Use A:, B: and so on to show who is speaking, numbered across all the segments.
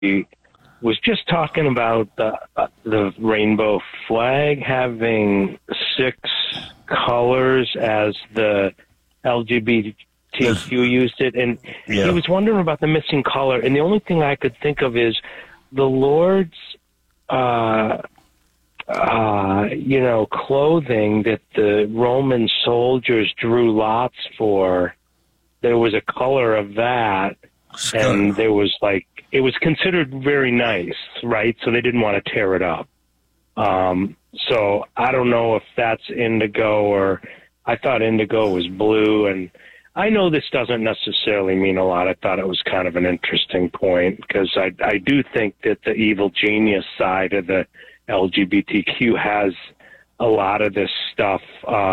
A: was just talking about the rainbow flag having 6 colors as the LGBTQ used it, and he was wondering about the missing color. And the only thing I could think of is the Lord's, clothing that the Roman soldiers drew lots for. There was a color of that, and there was it was considered very nice, right? So they didn't want to tear it up. So I don't know if that's indigo, or I thought indigo was blue. And I know this doesn't necessarily mean a lot. I thought it was kind of an interesting point, because I do think that the evil genius side of the LGBTQ has a lot of this stuff.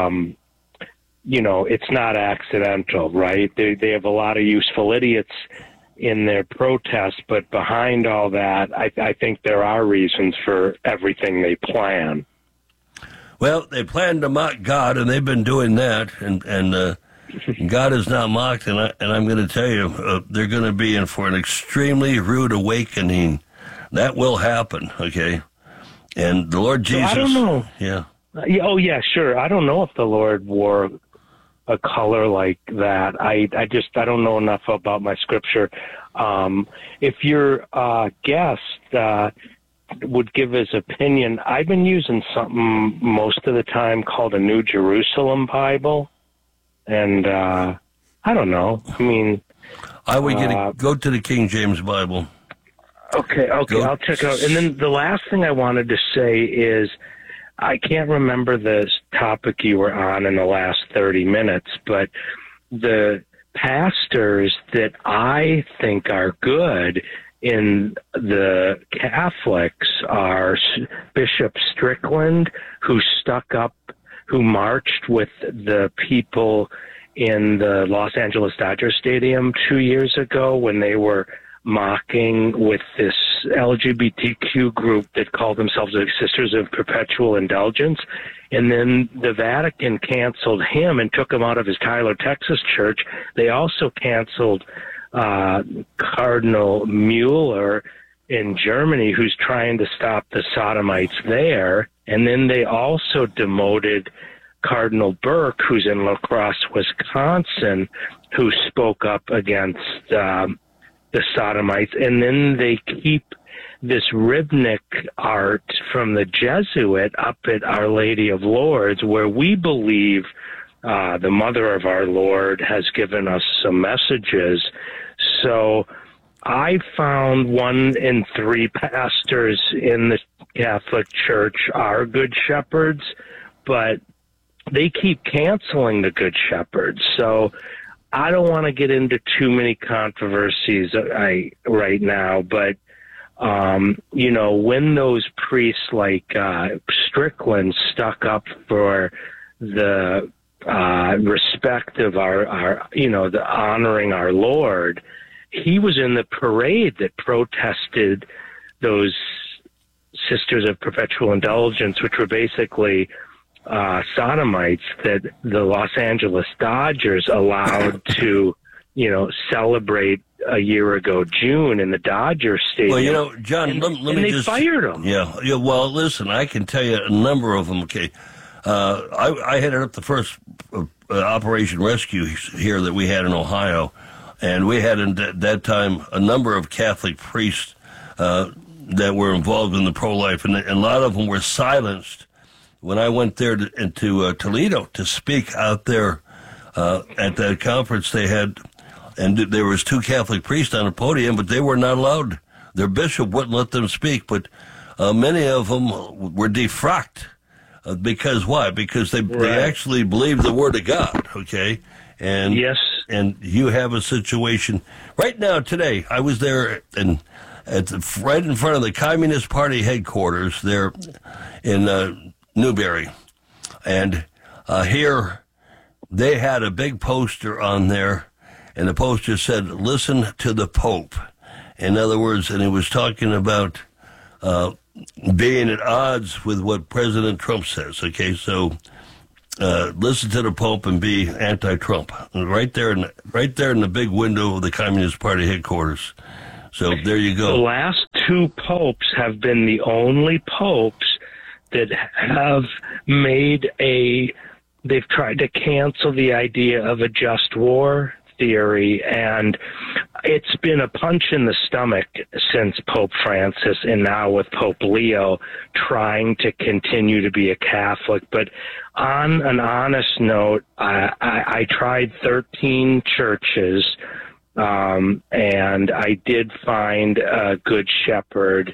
A: It's not accidental, right? They have a lot of useful idiots in their protests, but behind all that, I think there are reasons for everything they plan.
B: Well, they plan to mock God, and they've been doing that, and God is not mocked, and I'm going to tell you, they're going to be in for an extremely rude awakening. That will happen, okay? And the Lord Jesus...
A: So I don't know.
B: Yeah.
A: Oh, yeah, sure. I don't know if the Lord wore a color like that. I don't know enough about my scripture. If your guest would give his opinion, I've been using something most of the time called a New Jerusalem Bible, and I don't know. I mean,
B: I would go to the King James Bible.
A: Okay, I'll check it out. And then the last thing I wanted to say is, I can't remember the topic you were on in the last 30 minutes, but the pastors that I think are good in the Catholics are Bishop Strickland, who marched with the people in the Los Angeles Dodger Stadium 2 years ago when they were mocking with this LGBTQ group that called themselves the Sisters of Perpetual Indulgence. And then the Vatican canceled him and took him out of his Tyler, Texas church. They also canceled Cardinal Mueller in Germany, who's trying to stop the sodomites there. And then they also demoted Cardinal Burke, who's in La Crosse, Wisconsin, who spoke up against the sodomites. And then they keep this Ribnik art from the Jesuit up at Our Lady of Lourdes, where we believe the Mother of our Lord has given us some messages. So I found 1 in 3 pastors in the Catholic Church are good shepherds, but they keep canceling the good shepherds. So I don't want to get into too many controversies right now, but when those priests like Strickland stuck up for the respect of our the honoring our Lord, he was in the parade that protested those Sisters of Perpetual Indulgence, which were basically sodomites that the Los Angeles Dodgers allowed to, celebrate a year ago, June, in the Dodger Stadium.
B: Well, John, let me just...
A: fired them.
B: Yeah, well, listen, I can tell you a number of them, okay? I headed up the first Operation Rescue here that we had in Ohio, and we had at that time a number of Catholic priests that were involved in the pro-life, and a lot of them were silenced when I went there to Toledo to speak out there at that conference they had. And there was 2 Catholic priests on the podium, but they were not allowed. Their bishop wouldn't let them speak, but many of them were defrocked. Because why? Because they actually believed the Word of God, okay? And
A: yes.
B: And you have a situation right now today. I was there right in front of the Communist Party headquarters there in Newberry, and here they had a big poster on there, and the poster said, "Listen to the Pope." In other words, and it was talking about being at odds with what President Trump says. Okay, so listen to the Pope and be anti-Trump. Right there in the big window of the Communist Party headquarters. So there you
A: The
B: go.
A: last two popes have been the only popes that have they've tried to cancel the idea of a just war theory, and it's been a punch in the stomach since Pope Francis and now with Pope Leo trying to continue to be a Catholic. But on an honest note, I tried 13 churches, and I did find a good shepherd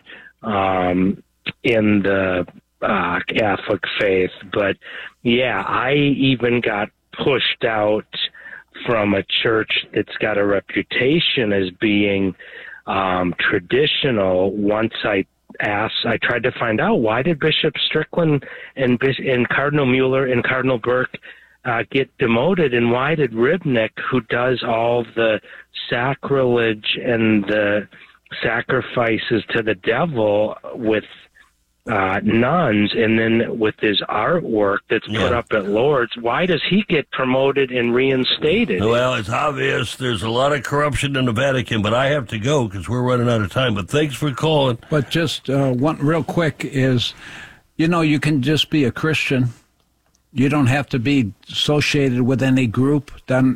A: in the Catholic faith. But yeah, I even got pushed out from a church that's got a reputation as being traditional. Once I tried to find out, why did Bishop Strickland and Cardinal Mueller and Cardinal Burke get demoted, and why did Ribnick, who does all the sacrilege and the sacrifices to the devil with nuns, and then with his artwork that's put up at Lourdes, why does he get promoted and reinstated?
B: Well, it's obvious there's a lot of corruption in the Vatican, but I have to go because we're running out of time. But thanks for calling.
C: But just one real quick is, you can just be a Christian. You don't have to be associated with any group,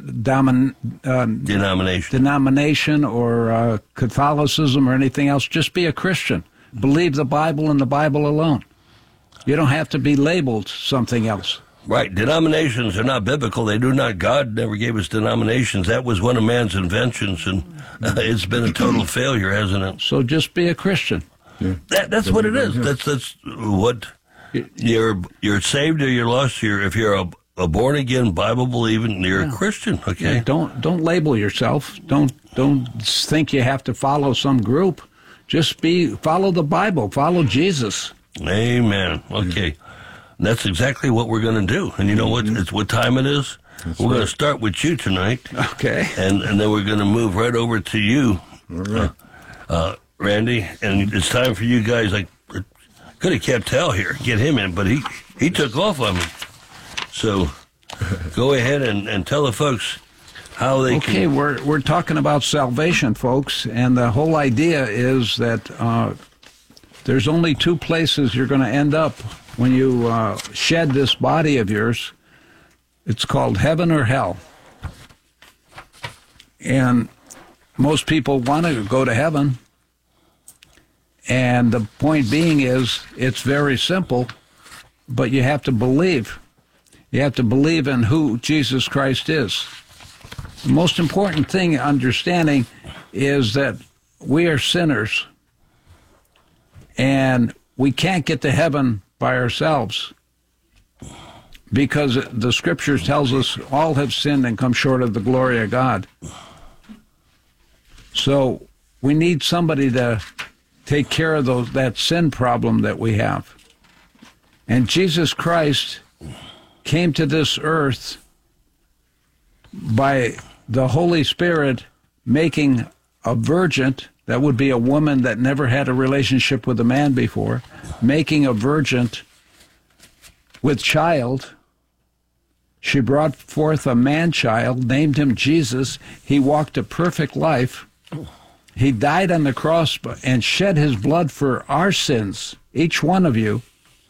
C: denomination or Catholicism or anything else. Just be a Christian. Believe the Bible and the Bible alone. You don't have to be labeled something else.
B: Right. Denominations are not biblical. They do not. God never gave us denominations. That was one of man's inventions, and it's been a total failure, hasn't it?
C: So just be a Christian.
B: Yeah. That's what it is. That's what you're saved or you're lost. If you're a born again Bible believing, you're a Christian. Okay.
C: Yeah, don't label yourself. Don't think you have to follow some group. Just follow the Bible, follow Jesus.
B: Amen. Okay. That's exactly what we're going to do. And you know what? It's what time it is? We're going to start with you tonight.
C: Okay.
B: And then we're going to move right over to you,
D: all right.
B: Randy. And it's time for you guys. I could have kept Hell here, get him in, but he took off on me. So go ahead and tell the folks how they can...
C: Okay, we're talking about salvation, folks, and the whole idea is that there's only two places you're going to end up when you shed this body of yours. It's called heaven or hell. And most people want to go to heaven, and the point being is it's very simple, but you have to believe. You have to believe in who Jesus Christ is. The most important thing understanding is that we are sinners and we can't get to heaven by ourselves because the scriptures tells us all have sinned and come short of the glory of God. So we need somebody to take care of that sin problem that we have. And Jesus Christ came to this earth by the Holy Spirit making a virgin, that would be a woman that never had a relationship with a man before, making a virgin with child. She brought forth a man-child, named him Jesus. He walked a perfect life. He died on the cross and shed his blood for our sins, each one of you.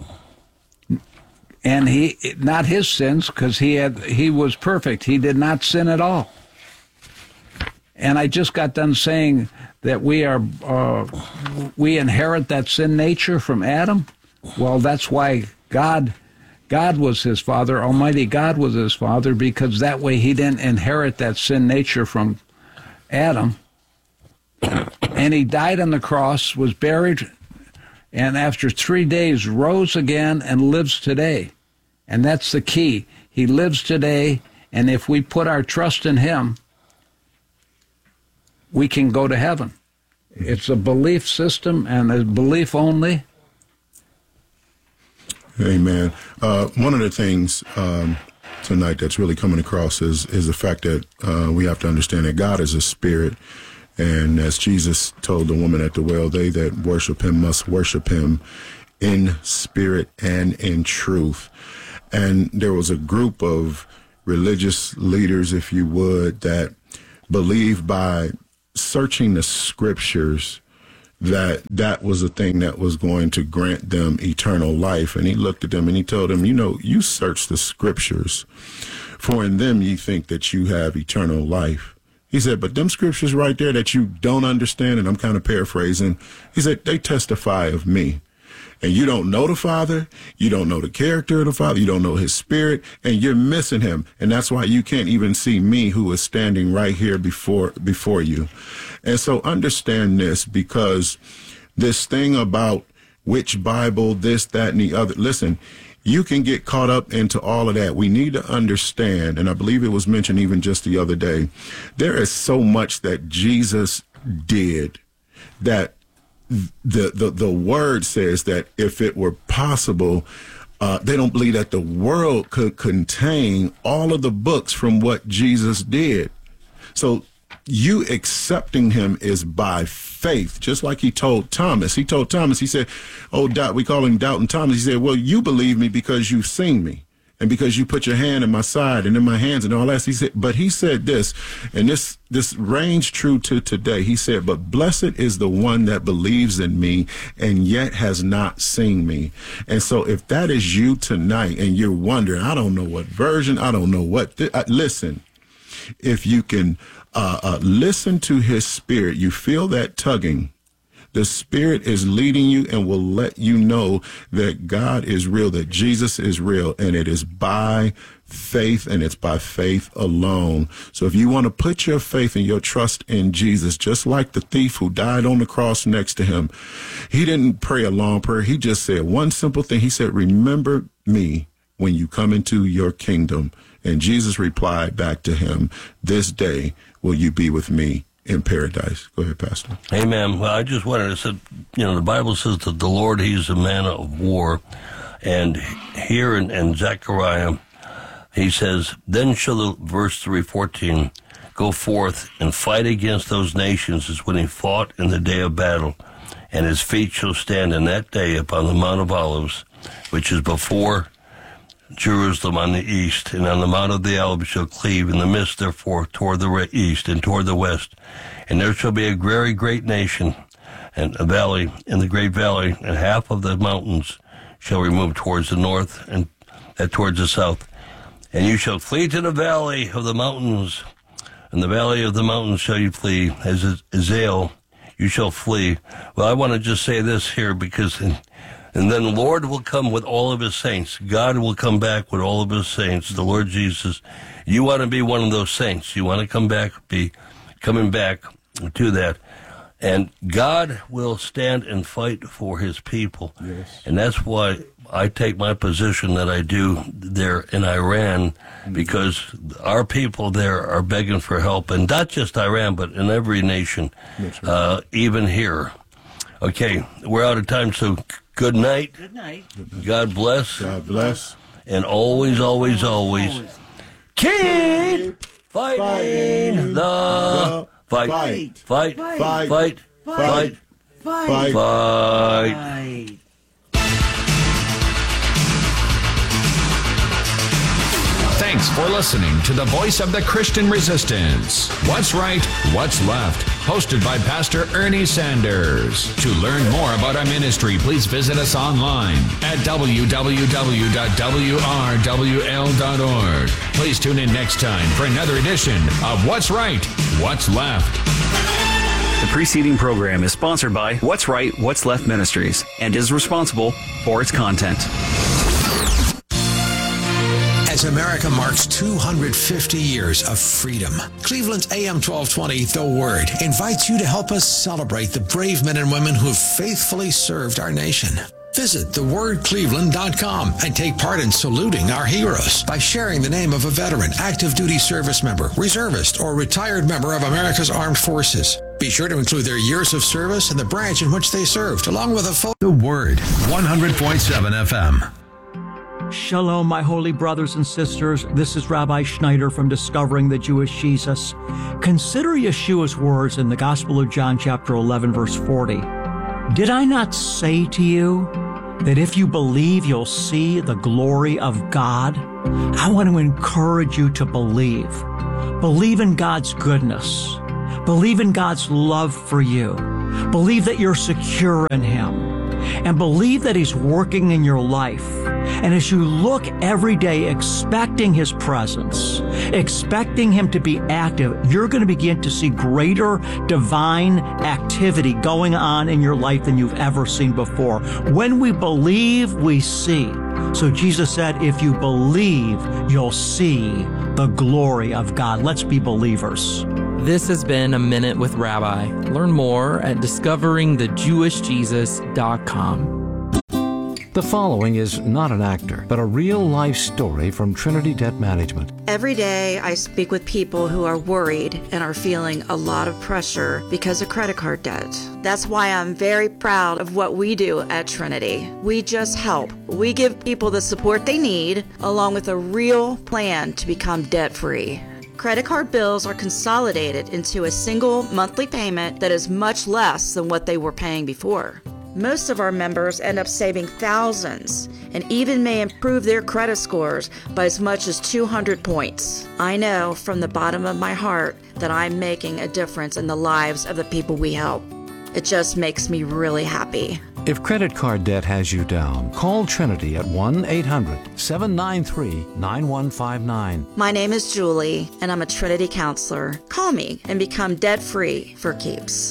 C: And not his sins, because he was perfect. He did not sin at all. And I just got done saying that we inherit that sin nature from Adam. Well, that's why God was his father. Almighty God was his father, because that way he didn't inherit that sin nature from Adam. And he died on the cross, was buried, and after 3 days rose again and lives today. And that's the key. He lives today, and if we put our trust in him, we can go to heaven. It's a belief system and a belief only.
D: Amen. One of the things tonight that's really coming across is the fact that we have to understand that God is a spirit. And as Jesus told the woman at the well, they that worship him must worship him in spirit and in truth. And there was a group of religious leaders, if you would, that believed by searching the scriptures that was a thing that was going to grant them eternal life. And he looked at them and he told them, you search the scriptures, for in them you think that you have eternal life. He said, but them scriptures right there that you don't understand, and I'm kind of paraphrasing, he said, they testify of me. And you don't know the Father, you don't know the character of the Father, you don't know his spirit, and you're missing him. And that's why you can't even see me, who is standing right here before you. And so understand this, because this thing about which Bible, this, that, and the other, listen, you can get caught up into all of that. We need to understand, and I believe it was mentioned even just the other day, there is so much that Jesus did that the word says that if it were possible, they don't believe that the world could contain all of the books from what Jesus did. So you accepting him is by faith, just like he told Thomas. He told Thomas, he said, we call him Doubting Thomas. He said, well, you believe me because you've seen me, and because you put your hand in my side and in my hands and all that. He said this, and this reigns true to today. He said, but blessed is the one that believes in me and yet has not seen me. And so if that is you tonight and you're wondering, I don't know what version, I don't know what, listen, if you can listen to his spirit, you feel that tugging. The Spirit is leading you and will let you know that God is real, that Jesus is real, and it is by faith, and it's by faith alone. So if you want to put your faith and your trust in Jesus, just like the thief who died on the cross next to him, he didn't pray a long prayer. He just said one simple thing. He said, remember me when you come into your kingdom. And Jesus replied back to him, this day will you be with me in paradise. Go ahead, Pastor.
B: Amen. Well, I just wanted to say, the Bible says that the Lord, he's a man of war. And here in Zechariah, he says, then shall the, verse 3:14, go forth and fight against those nations as when he fought in the day of battle. And his feet shall stand in that day upon the Mount of Olives, which is before Jerusalem on the east, and on the Mount of the Olives shall cleave in the midst, therefore, toward the east and toward the west. And there shall be a very great nation, and a valley, in the great valley, and half of the mountains shall remove towards the north, and towards the south. And you shall flee to the valley of the mountains, and the valley of the mountains shall you flee, as Azal you shall flee. Well, I want to just say this here, because and then the Lord will come with all of his saints. God will come back with all of his saints. The Lord Jesus, you want to be one of those saints. You want to come back, be coming back to that. And God will stand and fight for his people. Yes. And that's why I take my position that I do there in Iran, because our people there are begging for help. And not just Iran, but in every nation, even here. Okay, we're out of time, so good night.
E: Good night.
B: God bless.
D: God bless.
B: And always, always, always keep fighting the fight. Fight. Fight. Fight. Fight. Fight. Fight. Fight.
F: Thanks for listening to the Voice of the Christian Resistance. What's Right, What's Left? Hosted by Pastor Ernie Sanders. To learn more about our ministry, please visit us online at www.wrwl.org. Please tune in next time for another edition of What's Right, What's Left.
G: The preceding program is sponsored by What's Right, What's Left Ministries and is responsible for its content.
H: As America marks 250 years of freedom, Cleveland's AM 1220, The Word, invites you to help us celebrate the brave men and women who have faithfully served our nation. Visit thewordcleveland.com and take part in saluting our heroes by sharing the name of a veteran, active duty service member, reservist, or retired member of America's Armed Forces. Be sure to include their years of service and the branch in which they served, along with a photo.
I: The Word, 100.7 FM.
J: Shalom, my holy brothers and sisters. This is Rabbi Schneider from Discovering the Jewish Jesus. Consider Yeshua's words in the Gospel of John, chapter 11, verse 40. Did I not say to you that if you believe, you'll see the glory of God? I want to encourage you to believe. Believe in God's goodness. Believe in God's love for you. Believe that you're secure in Him. And believe that He's working in your life. And as you look every day expecting His presence, expecting Him to be active, you're going to begin to see greater divine activity going on in your life than you've ever seen before. When we believe, we see. So Jesus said, if you believe, you'll see the glory of God. Let's be believers.
E: This has been A Minute with Rabbi. Learn more at discoveringthejewishjesus.com.
K: The following is not an actor, but a real-life story from Trinity Debt Management.
L: Every day I speak with people who are worried and are feeling a lot of pressure because of credit card debt. That's why I'm very proud of what we do at Trinity. We just help. We give people the support they need, along with a real plan to become debt-free. Credit card bills are consolidated into a single monthly payment that is much less than what they were paying before. Most of our members end up saving thousands and even may improve their credit scores by as much as 200 points. I know from the bottom of my heart that I'm making a difference in the lives of the people we help. It just makes me really happy.
K: If credit card debt has you down, call Trinity at 1-800-793-9159.
L: My name is Julie, and I'm a Trinity counselor. Call me and become debt-free for keeps.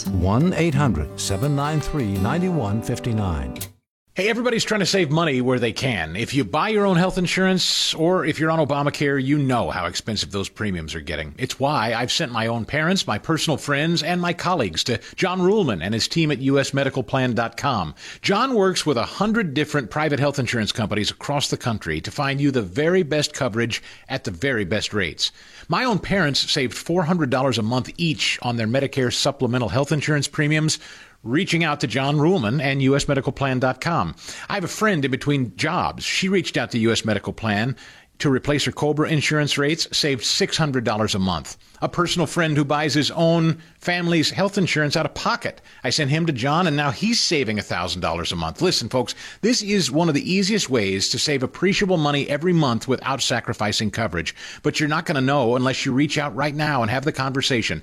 K: 1-800-793-9159.
M: Hey, everybody's trying to save money where they can. If you buy your own health insurance or if you're on Obamacare, you know how expensive those premiums are getting. It's why I've sent my own parents, my personal friends, and my colleagues to John Ruhlman and his team at usmedicalplan.com. John works with 100 different private health insurance companies across the country to find you the very best coverage at the very best rates. My own parents saved $400 a month each on their Medicare supplemental health insurance premiums, reaching out to John Ruhlman and usmedicalplan.com. I have a friend in between jobs. She reached out to US Medical Plan to replace her COBRA insurance rates, saved $600 a month. A personal friend who buys his own family's health insurance out of pocket. I sent him to John, and now he's saving $1,000 a month. Listen, folks, this is one of the easiest ways to save appreciable money every month without sacrificing coverage. But you're not going to know unless you reach out right now and have the conversation.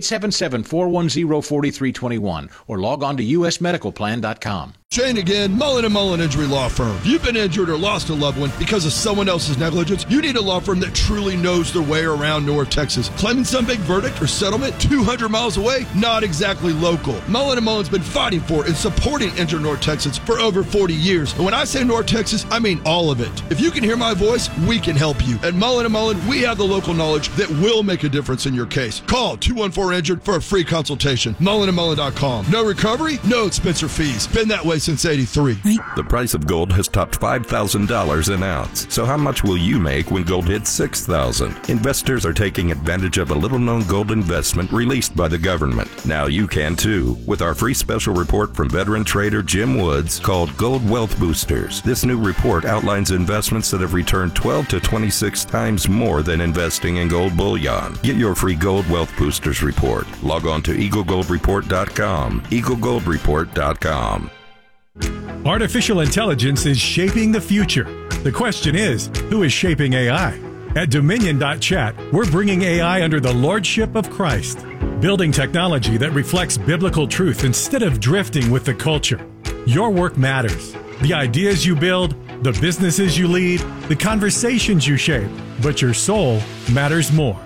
M: 877-410-4321 or log on to usmedicalplan.com.
N: Shane again, Mullen & Mullen Injury Law Firm. If you've been injured or lost a loved one because of someone else's negligence, you need a law firm that truly knows their way around North Texas. Claiming some big verdict or settlement 200 miles away? Not exactly local. Mullen & Mullen's been fighting for and supporting injured North Texans for over 40 years. And when I say North Texas, I mean all of it. If you can hear my voice, we can help you. At Mullen & Mullen, we have the local knowledge that will make a difference in your case. Call 214-INJURED for a free consultation. MullenandMullen.com. No recovery, no expense or fees. Been that way since 83.
O: The price of gold has topped $5,000 an ounce. So how much will you make when gold hits $6,000? Investors are taking advantage of a little-known gold investment released by the government. Now you can too, with our free special report from veteran trader Jim Woods called Gold Wealth Boosters. This new report outlines investments that have returned 12 to 26 times more than investing in gold bullion. Get your free Gold Wealth Boosters report. Log on to EagleGoldReport.com. EagleGoldReport.com.
P: Artificial intelligence is shaping the future. The question is, who is shaping AI? At Dominion.chat, we're bringing AI under the lordship of Christ, building technology that reflects biblical truth instead of drifting with the culture. Your work matters. The ideas you build, the businesses you lead, the conversations you shape, but your soul matters more.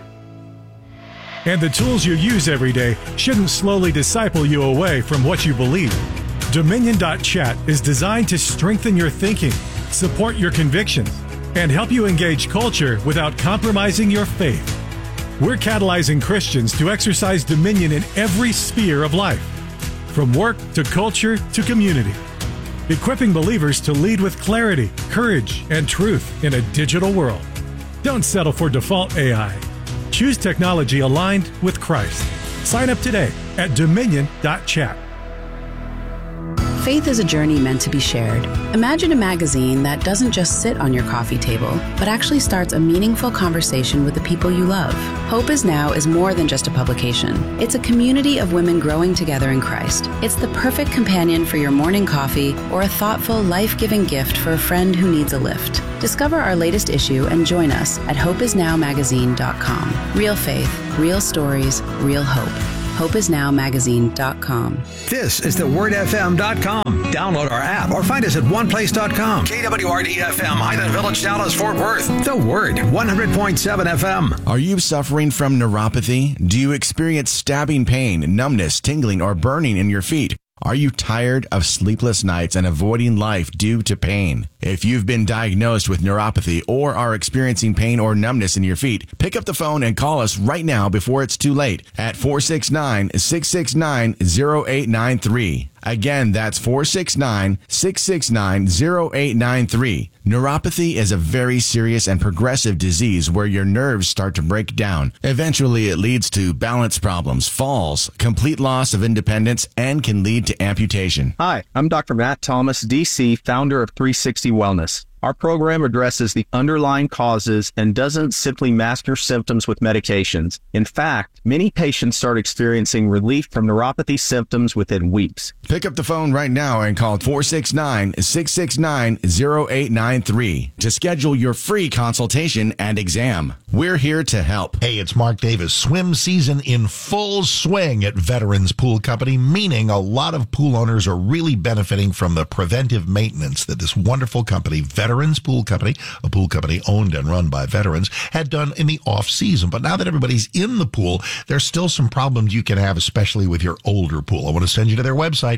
P: And the tools you use every day shouldn't slowly disciple you away from what you believe. Dominion.chat is designed to strengthen your thinking, support your convictions, and help you engage culture without compromising your faith. We're catalyzing Christians to exercise dominion in every sphere of life, from work to culture to community, equipping believers to lead with clarity, courage, and truth in a digital world. Don't settle for default AI. Choose technology aligned with Christ. Sign up today at Dominion.chat.
Q: Faith is a journey meant to be shared. Imagine a magazine that doesn't just sit on your coffee table, but actually starts a meaningful conversation with the people you love. Hope Is Now is more than just a publication. It's a community of women growing together in Christ. It's the perfect companion for your morning coffee or a thoughtful, life-giving gift for a friend who needs a lift. Discover our latest issue and join us at hopeisnowmagazine.com. Real faith, real stories, real hope. hopeisnowmagazine.com.
R: This is thewordfm.com. Download our app or find us at oneplace.com.
H: KWRD-FM, Highland Village, Dallas, Fort Worth.
R: The Word, 100.7 FM.
S: Are you suffering from neuropathy? Do you experience stabbing pain, numbness, tingling, or burning in your feet? Are you tired of sleepless nights and avoiding life due to pain? If you've been diagnosed with neuropathy or are experiencing pain or numbness in your feet, pick up the phone and call us right now before it's too late at 469-669-0893. Again, that's 469-669-0893. Neuropathy is a very serious and progressive disease where your nerves start to break down. Eventually, it leads to balance problems, falls, complete loss of independence, and can lead to amputation.
T: Hi, I'm Dr. Matt Thomas, DC, founder of 360 Wellness. Our program addresses the underlying causes and doesn't simply mask your symptoms with medications. In fact, many patients start experiencing relief from neuropathy symptoms within weeks.
S: Pick up the phone right now and call 469-669-0893 to schedule your free consultation and exam. We're here to help.
U: Hey, it's Mark Davis. Swim season in full swing at Veterans Pool Company, meaning a lot of pool owners are really benefiting from the preventive maintenance that this wonderful company, Veterans Pool Company, a pool company owned and run by veterans, had done in the off season. But now that everybody's in the pool, there's still some problems you can have, especially with your older pool. I want to send you to their website,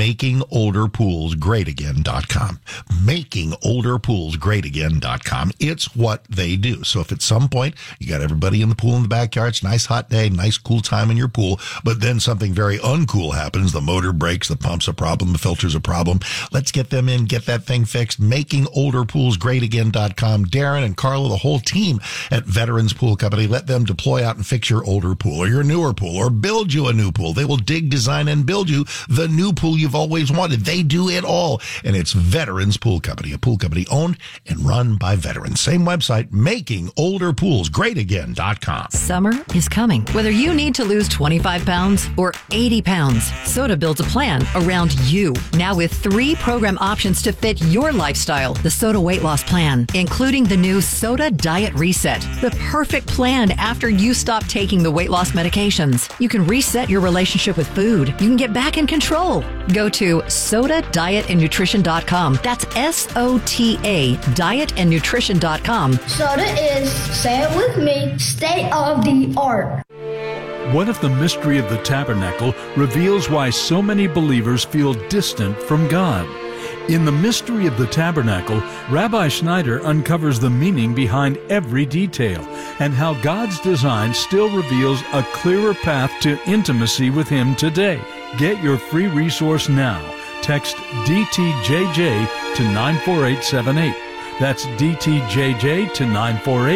U: makingolderpoolsgreatagain.com. Makingolderpoolsgreatagain.com. It's what they do. So if at some point you got everybody in the pool in the backyard, it's a nice hot day, nice cool time in your pool, but then something very uncool happens, the motor breaks, the pump's a problem, the filter's a problem, let's get them in, get that thing fixed. Makingolderpoolsgreatagain.com. Darren and Carla, the whole team at Veterans Pool Company, let them deploy out and fix your older pool or your newer pool or build you a new pool. They will dig, design, and build you the new pool you've always wanted. They do it all. And it's Veterans Pool Company, a pool company owned and run by veterans. Same website, makingolderpoolsgreatagain.com.
V: Summer is coming. Whether you need to lose 25 pounds or 80 pounds, Soda builds a plan around you. Now with 3 program options to fit your lifestyle. The Soda Weight Loss Plan, including the new Soda Diet Reset, the perfect plan after you stop taking the weight loss medications. You can reset your relationship with food. You can get back in control. Go to SodaDietAndNutrition.com. That's SOTA, dietandnutrition.com.
W: Soda is, say it with me, state of the art.
X: What if the mystery of the tabernacle reveals why so many believers feel distant from God? In the mystery of the tabernacle, Rabbi Schneider uncovers the meaning behind every detail and how God's design still reveals a clearer path to intimacy with Him today. Get your free resource now. Text DTJJ to 94878. That's DTJJ to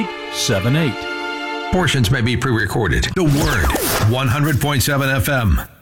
X: 94878.
I: Portions may be pre-recorded. The Word, 100.7 FM.